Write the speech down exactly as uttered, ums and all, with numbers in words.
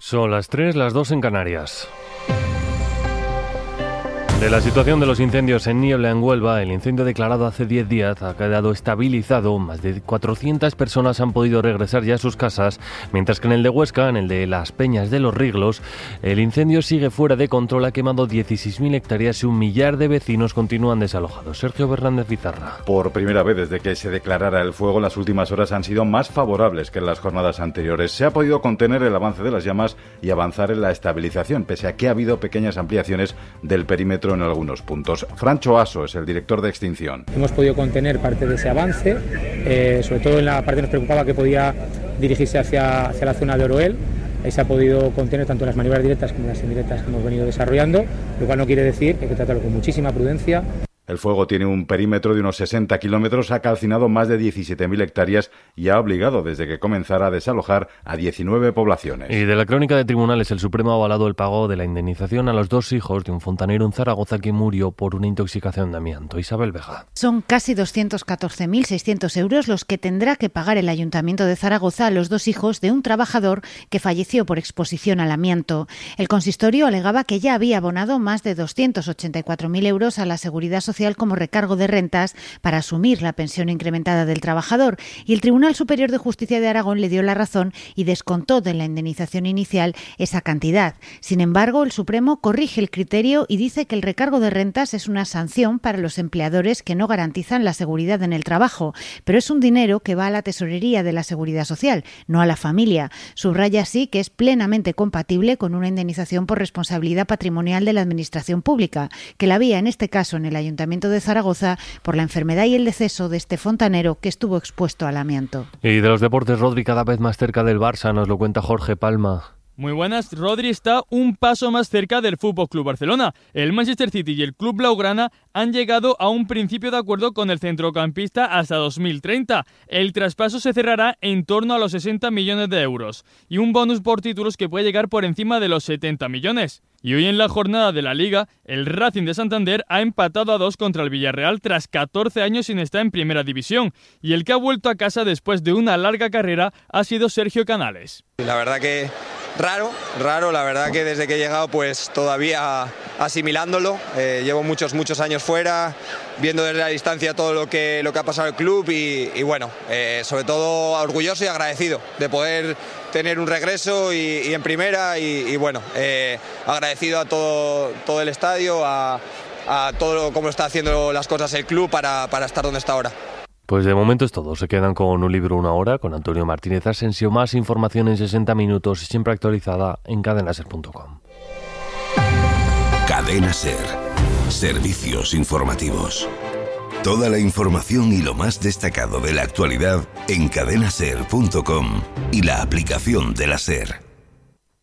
Son las tres, las dos en Canarias. De la situación de los incendios en Niebla, en Huelva, el incendio declarado hace diez días ha quedado estabilizado. Más de cuatrocientas personas han podido regresar ya a sus casas, mientras que en el de Huesca, en el de Las Peñas de los Riglos, el incendio sigue fuera de control, ha quemado dieciséis mil hectáreas y un millar de vecinos continúan desalojados. Sergio Bernández Pizarra. Por primera vez desde que se declarara el fuego, las últimas horas han sido más favorables que en las jornadas anteriores. Se ha podido contener el avance de las llamas y avanzar en la estabilización, pese a que ha habido pequeñas ampliaciones del perímetro en algunos puntos. Francho Aso es el director de extinción. Hemos podido contener parte de ese avance, eh, sobre todo en la parte que nos preocupaba, que podía dirigirse hacia, hacia la zona de Oroel. Ahí se ha podido contener tanto las maniobras directas como las indirectas que hemos venido desarrollando, lo cual no quiere decir que hay que tratarlo con muchísima prudencia. El fuego tiene un perímetro de unos sesenta kilómetros, ha calcinado más de diecisiete mil hectáreas y ha obligado desde que comenzara a desalojar a diecinueve poblaciones. Y de la crónica de tribunales, el Supremo ha avalado el pago de la indemnización a los dos hijos de un fontanero en Zaragoza que murió por una intoxicación de amianto. Isabel Vega. Son casi doscientos catorce mil seiscientos euros los que tendrá que pagar el Ayuntamiento de Zaragoza a los dos hijos de un trabajador que falleció por exposición al amianto. El consistorio alegaba que ya había abonado más de doscientos ochenta y cuatro mil euros a la Seguridad Social como recargo de rentas para asumir la pensión incrementada del trabajador, y el Tribunal Superior de Justicia de Aragón le dio la razón y descontó de la indemnización inicial esa cantidad. Sin embargo, el Supremo corrige el criterio y dice que el recargo de rentas es una sanción para los empleadores que no garantizan la seguridad en el trabajo, pero es un dinero que va a la tesorería de la Seguridad Social, no a la familia. Subraya así que es plenamente compatible con una indemnización por responsabilidad patrimonial de la Administración Pública, que la había en este caso en el Ayuntamiento de Zaragoza por la enfermedad y el deceso de este fontanero que estuvo expuesto al amianto. Y de los deportes, Rodri cada vez más cerca del Barça, nos lo cuenta Jorge Palma. Muy buenas, Rodri está un paso más cerca del F C Barcelona. El Manchester City y el club blaugrana han llegado a un principio de acuerdo con el centrocampista hasta dos mil treinta. El traspaso se cerrará en torno a los sesenta millones de euros y un bonus por títulos que puede llegar por encima de los setenta millones. Y hoy en la jornada de la Liga, el Racing de Santander ha empatado a dos contra el Villarreal tras catorce años sin estar en Primera División. Y el que ha vuelto a casa después de una larga carrera ha sido Sergio Canales. La verdad que raro, raro, la verdad que desde que he llegado pues todavía asimilándolo. Eh, llevo muchos, muchos años fuera, viendo desde la distancia todo lo que, lo que ha pasado el club y, y bueno, eh, sobre todo orgulloso y agradecido de poder tener un regreso y, y en primera y, y bueno, eh, agradecido a todo, todo el estadio, a, a todo lo, cómo está haciendo las cosas el club para, para estar donde está ahora. Pues de momento es todo. Se quedan con Un Libro, Una Hora, con Antonio Martínez Asensio. Más información en sesenta minutos y siempre actualizada en cadena ser punto com. Cadena Ser. Servicios informativos. Toda la información y lo más destacado de la actualidad en cadena ser punto com y la aplicación de la SER.